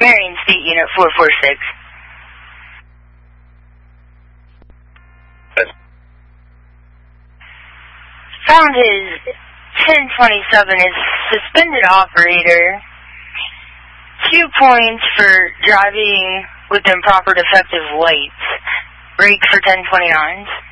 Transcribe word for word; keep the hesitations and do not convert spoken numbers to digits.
Marion State Unit four four six. Found his ten twenty-seven is suspended operator. Two points for driving with improper defective lights. Break for ten twenty-nines.